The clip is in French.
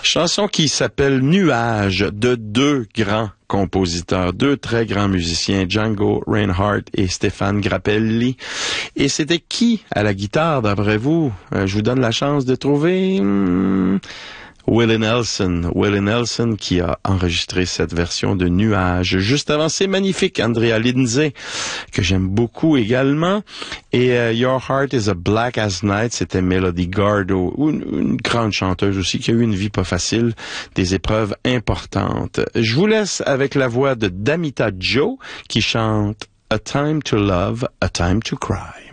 Chanson qui s'appelle Nuages de deux grands compositeurs, deux très grands musiciens, Django Reinhardt et Stéphane Grappelli. Et c'était qui à la guitare, d'après vous? Je vous donne la chance de trouver... Willie Nelson qui a enregistré cette version de Nuages. Juste avant, c'est magnifique, Andrea Lindsay, que j'aime beaucoup également. Et Your Heart is a Black as Night, c'était Melody Gardot, une grande chanteuse aussi qui a eu une vie pas facile, des épreuves importantes. Je vous laisse avec la voix de Damita Jo qui chante A Time to Love, A Time to Cry.